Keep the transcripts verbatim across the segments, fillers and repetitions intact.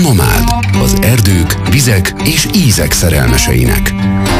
Nomád, az erdők, vizek és ízek szerelmeseinek.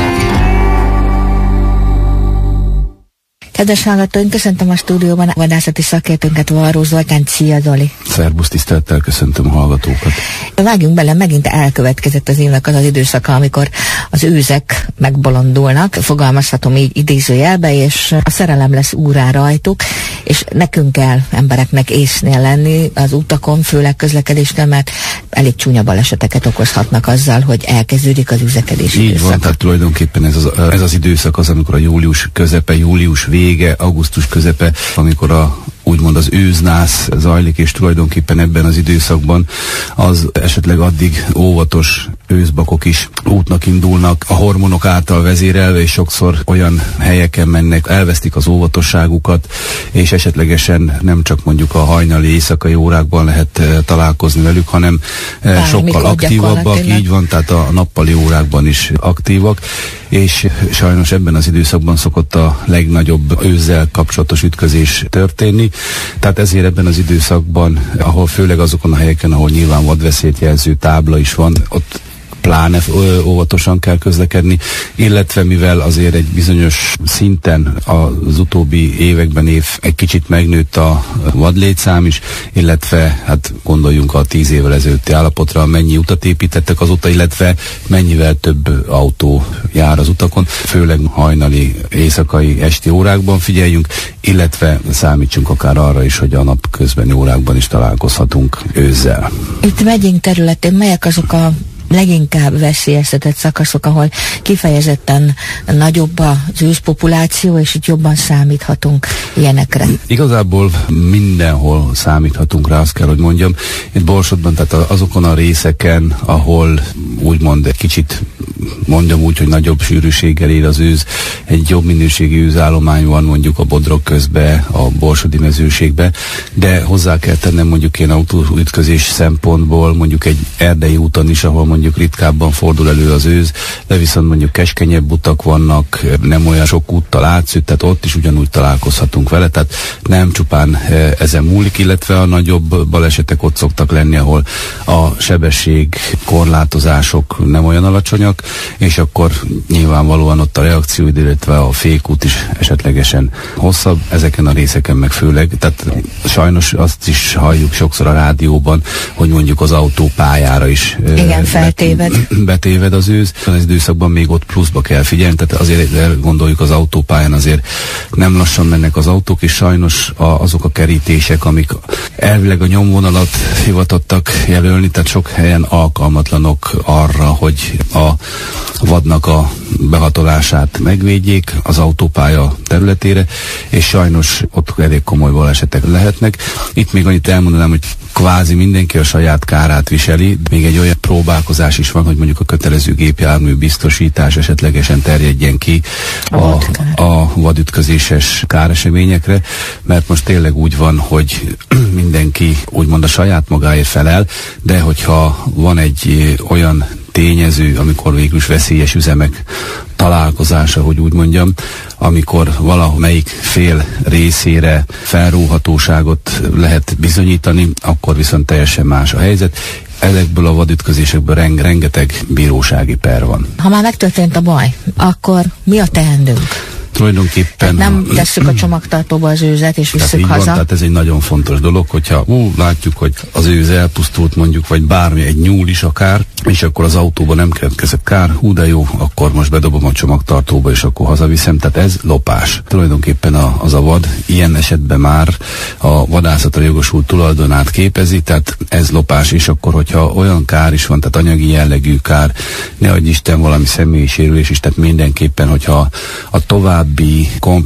Kedves hallgatóink, köszöntöm a stúdióban a vadászati szakértőnket, Varró Zoltánt. Szia, Zoli! Szerbusz, tisztelettel köszöntöm a hallgatókat. Vágjunk bele, megint elkövetkezett az évnek az az időszaka, amikor az őzek megbolondulnak, fogalmazhatom így idézőjelbe, és a szerelem lesz úrá rajtuk, és nekünk kell embereknek észnél lenni az utakon, főleg közlekedésnél, mert elég csúnya baleseteket okozhatnak azzal, hogy elkezdődik az üzekedés Így időszaka. van, tehát tulajdonképpen ez az, ez az időszak az, amikor a július közepe, július vége, augusztus közepe, amikor a úgymond az őznász zajlik, és tulajdonképpen ebben az időszakban az esetleg addig óvatos őzbakok is útnak indulnak, a hormonok által vezérelve, és sokszor olyan helyeken mennek, elvesztik az óvatosságukat, és esetlegesen nem csak mondjuk a hajnali éjszakai órákban lehet uh, találkozni velük, hanem uh, sokkal aktívabbak, így van, tehát a nappali órákban is aktívak, és sajnos ebben az időszakban szokott a legnagyobb őzzel kapcsolatos ütközés történni. Tehát ezért ebben az időszakban, ahol főleg azokon a helyeken, ahol nyilván vadveszélyt jelző tábla is van, ott pláne óvatosan kell közlekedni, illetve mivel azért egy bizonyos szinten az utóbbi években év egy kicsit megnőtt a vadlétszám is, illetve hát gondoljunk a tíz évvel ezelőtti állapotra, mennyi utat építettek azóta, illetve mennyivel több autó jár az utakon, főleg hajnali, éjszakai, esti órákban figyeljünk, illetve számítsunk akár arra is, hogy a napközbeni órákban is találkozhatunk őzzel. Itt megyénk területén melyek azok a leginkább veszélyeztetett szakaszok, ahol kifejezetten nagyobb az őzpopuláció, és itt jobban számíthatunk ilyenekre? Igazából mindenhol számíthatunk rá, azt kell, hogy mondjam. Itt Borsodban, tehát azokon a részeken, ahol úgymond egy kicsit mondjam úgy, hogy nagyobb sűrűséggel ér az őz, egy jobb minőségű őzállomány van mondjuk a Bodrog közbe, a borsodi mezőségbe, de hozzá kell tennem mondjuk ilyen autóütközés szempontból, mondjuk egy erdei úton is, ahol mondjuk ritkábban fordul elő az őz, de viszont mondjuk keskenyebb utak vannak, nem olyan sok úttal átszűtt, tehát ott is ugyanúgy találkozhatunk vele, tehát nem csupán ezen múlik, illetve a nagyobb balesetek ott szoktak lenni, ahol a sebesség korlátozások nem olyan alacsonyak, és akkor nyilvánvalóan ott a reakcióidő, illetve a fékút is esetlegesen hosszabb, ezeken a részeken meg főleg, tehát sajnos azt is halljuk sokszor a rádióban, hogy mondjuk az autópályára is igen, feltéved. betéved az őz. Az időszakban még ott pluszba kell figyelni, tehát azért gondoljuk az autópályán azért nem lassan mennek az autók, és sajnos a, azok a kerítések, amik elvileg a nyomvonalat hivatottak jelölni, tehát sok helyen alkalmatlanok arra, hogy a vadnak a behatolását megvédjék az autópálya területére, és sajnos ott elég komoly balesetek lehetnek. Itt még annyit elmondanám, hogy kvázi mindenki a saját kárát viseli. Még egy olyan próbálkozás is van, hogy mondjuk a kötelező gépjármű biztosítás esetlegesen terjedjen ki a, a vadütközéses káreseményekre, mert most tényleg úgy van, hogy mindenki úgymond a saját magáért felel, de hogyha van egy olyan tényező, amikor végül is veszélyes üzemek találkozása, hogy úgy mondjam, amikor valamelyik fél részére felróhatóságot lehet bizonyítani, akkor viszont teljesen más a helyzet. Ezekből a vadütközésekből reng, rengeteg bírósági per van. Ha már megtörtént a baj, akkor mi a teendőnk? Tulajdonképpen nem tesszük a csomagtartóba az őzet, és visszük haza. Van, tehát ez egy nagyon fontos dolog, hogyha ú, látjuk, hogy az őz elpusztult mondjuk, vagy bármi, egy nyúl is akár, és akkor az autóban nem keletkezett kár, hú de jó, akkor most bedobom a csomagtartóba, és akkor hazaviszem, tehát ez lopás. Tulajdonképpen a, az a vad ilyen esetben már a vadászatra jogosult tulajdonát képezi, tehát ez lopás, és akkor, hogyha olyan kár is van, tehát anyagi jellegű kár, ne adj Isten valami személyi sérülés is, tehát mindenképpen, hogyha a további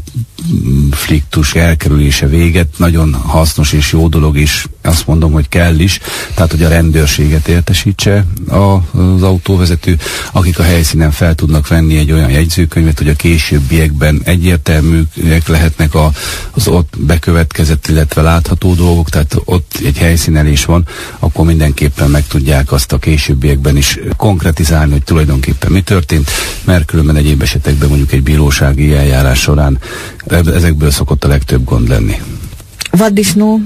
konfliktus elkerülése véget, nagyon hasznos és jó dolog is, azt mondom, hogy kell is, tehát hogy a rendőrséget értesítse az autóvezető, akik a helyszínen fel tudnak venni egy olyan jegyzőkönyvet, hogy a későbbiekben egyértelműek lehetnek a, az ott bekövetkezett, illetve látható dolgok, tehát ott egy helyszínelés van, akkor mindenképpen meg tudják azt a későbbiekben is konkretizálni, hogy tulajdonképpen mi történt, mert különben egyéb esetekben mondjuk egy bírósági eljárás során ezekből szokott a legtöbb gond lenni. Vaddisznó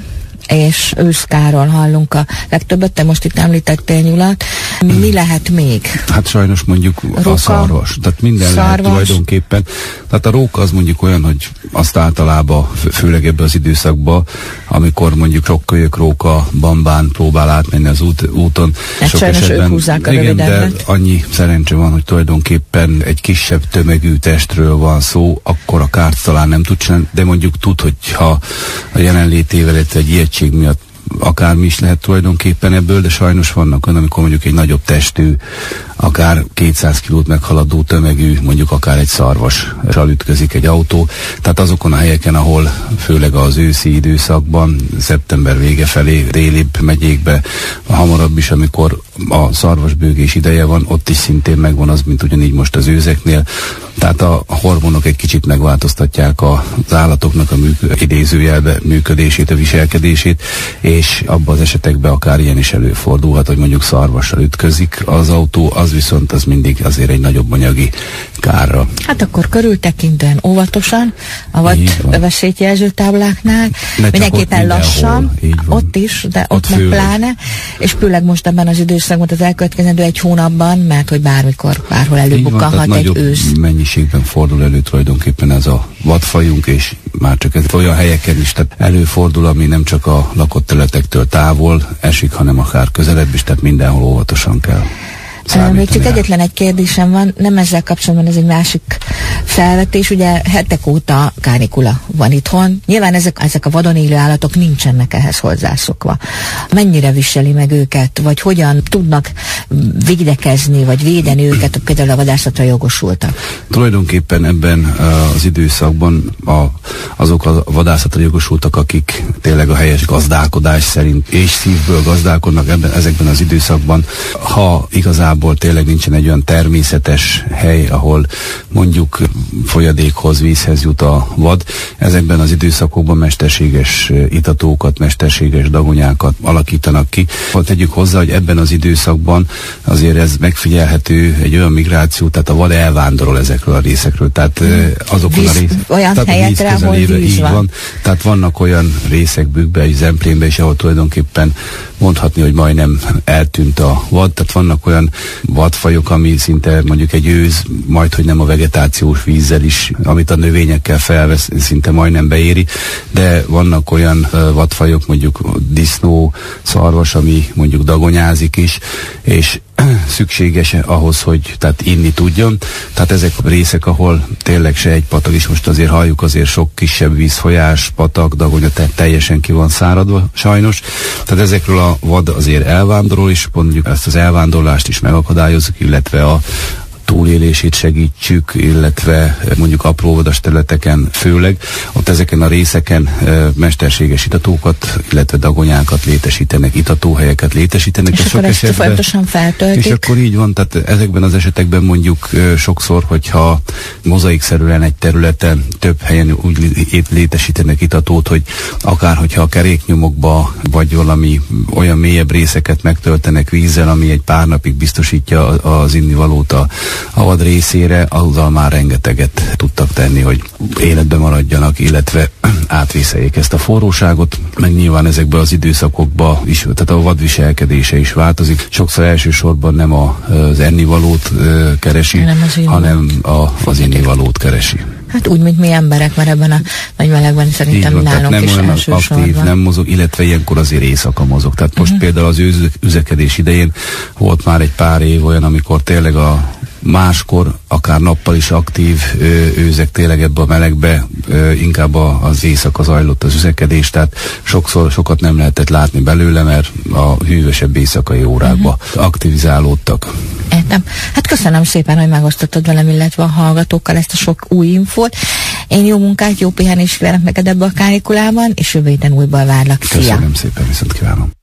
és őszkáról hallunk a legtöbbet, te most itt említettél nyulat. Mi, mi lehet még? Hát sajnos mondjuk róka, a szarvas, tehát minden szarvas. Lehet tulajdonképpen. Tehát a róka az mondjuk olyan, hogy azt általában, főleg ebben az időszakban, amikor mondjuk sok kölyök róka, bambán próbál átmenni az út, úton. Hát sok esetben, a igen, de annyi szerencse van, hogy tulajdonképpen egy kisebb tömegű testről van szó, akkor a kárt talán nem tud csinálni, de mondjuk tud, hogyha a jelenlétével egy ijegység miatt akármi is lehet tulajdonképpen ebből, de sajnos vannak olyan, amikor mondjuk egy nagyobb testű, akár kétszáz kilót meghaladó tömegű, mondjuk akár egy szarvassal ütközik egy autó. Tehát azokon a helyeken, ahol főleg az őszi időszakban, szeptember vége felé, délibb megyékbe, hamarabb is, amikor a szarvasbőgés ideje van, ott is szintén megvan az, mint ugyanígy most az őzeknél. Tehát a hormonok egy kicsit megváltoztatják az állatoknak a műk- idézőjelbe működését, a viselkedését, és abban az esetekben akár ilyen is előfordulhat, hogy mondjuk szarvassal ütközik az autó, az viszont az mindig azért egy nagyobb anyagi kárra. Hát akkor körültekintően óvatosan, a vadveszélyjelző tábláknál, mindenképpen lassan, ott is, de ott, ott meg pláne, és főleg most ebben az időszakban, az elkövetkezendő egy hónapban, mert hogy bármikor, bárhol előbukkanhat egy ősz. Mennyiségben fordul elő tulajdonképpen ez a vadfajunk, és már csak ez olyan helyeken is, tehát előfordul, ami nem csak a lakott területektől távol esik, hanem akár közelebb is, tehát mindenhol óvatosan kell. Még csak egyetlen egy kérdésem van, nem ezzel kapcsolatban, ez egy másik felvetés, ugye hetek óta kánikula van itthon. Nyilván ezek, ezek a vadon élő állatok nincsenek ehhez hozzászokva. Mennyire viseli meg őket, vagy hogyan tudnak védekezni, vagy védeni őket, például a vadászatra jogosultak? Tulajdonképpen ebben az időszakban a, azok a vadászatra jogosultak, akik tényleg a helyes gazdálkodás szerint és szívből gazdálkodnak ebben, ezekben az időszakban, ha igazából tényleg nincsen egy olyan természetes hely, ahol mondjuk folyadékhoz, vízhez jut a vad. Ezekben az időszakokban mesterséges itatókat, mesterséges dagonyákat alakítanak ki. Tegyük hozzá, hogy ebben az időszakban azért ez megfigyelhető egy olyan migráció, tehát a vad elvándorol ezekről a részekről. Tehát azokon víz, a részek, olyan tehát helyekre, ahol víz így van. van. Tehát vannak olyan részek Bükkbe és Zemplénbe is, ahol tulajdonképpen mondhatni, hogy majdnem eltűnt a vad. Tehát vannak olyan vadfajok, ami szinte mondjuk egy őz, majd hogy nem a vegetációs vízzel is, amit a növényekkel felvesz, szinte majdnem beéri, de vannak olyan uh, vadfajok, mondjuk disznó, szarvas, ami mondjuk dagonyázik is, és szükséges ahhoz, hogy tehát inni tudjon. Tehát ezek a részek, ahol tényleg se egy patak is, most azért halljuk, azért sok kisebb vízfolyás, patak, dagonya te- teljesen ki van száradva, sajnos. Tehát ezekről a vad azért elvándorol, és mondjuk ezt az elvándorlást is megakadályozunk, illetve a túlélését segítsük, illetve mondjuk apróvadas területeken főleg, ott ezeken a részeken e, mesterséges itatókat, illetve dagonyákat létesítenek, itatóhelyeket létesítenek. És akkor ezt folyamatosan feltöltik. És akkor így van, tehát ezekben az esetekben mondjuk e, sokszor, hogyha mozaikszerűen egy területen több helyen úgy létesítenek itatót, hogy akár hogyha a keréknyomokba, vagy valami olyan mélyebb részeket megtöltenek vízzel, ami egy pár napig biztosítja az innivalót a a vad részére, azzal már rengeteget tudtak tenni, hogy életben maradjanak, illetve átvészeljék ezt a forróságot, meg nyilván ezekben az időszakokban is, tehát a vad viselkedése is változik. Sokszor elsősorban nem a, az ennivalót uh, keresi, nem az hanem a, az ennivalót keresi. Hát úgy, mint mi emberek, mert ebben a nagy melegben szerintem van, nálunk nem is olyan elsősorban. Aktív, nem mozog, illetve ilyenkor azért éjszaka mozog. Tehát most uh-huh. például az őz, üzekedés idején volt már egy pár év olyan, amikor tényleg a máskor, akár nappal is aktív ö, őzek tényleg ebbe a melegbe, ö, inkább a, az éjszaka zajlott az üzekedés, tehát sokszor sokat nem lehetett látni belőle, mert a hűvösebb éjszakai órákban uh-huh. aktivizálódtak. Értem. Hát köszönöm szépen, hogy megosztottad velem, illetve a hallgatókkal ezt a sok új infót. Én jó munkát, jó pihenést kívánok neked ebbe a kánikulában, és jövő héten újból várlak. Szia! Köszönöm szépen, viszont kívánom.